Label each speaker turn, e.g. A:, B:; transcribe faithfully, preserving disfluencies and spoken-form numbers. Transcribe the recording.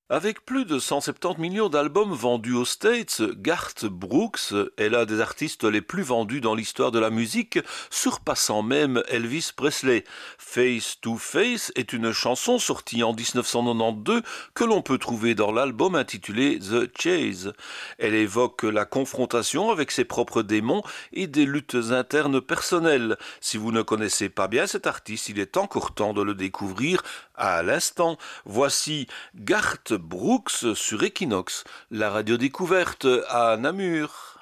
A: Avec plus de cent soixante-dix millions d'albums vendus aux States, Garth Brooks est l'un des artistes les plus vendus dans l'histoire de la musique, surpassant même Elvis Presley. Face to Face est une chanson sortie en dix-neuf cent quatre-vingt-douze que l'on peut trouver dans l'album intitulé The Chase. Elle évoque la confrontation avec ses propres démons et des luttes internes personnelles. Si vous ne connaissez pas bien cet artiste, il est encore temps de le découvrir à l'instant. Voici Garth Brooks sur Equinox, la radio découverte à Namur.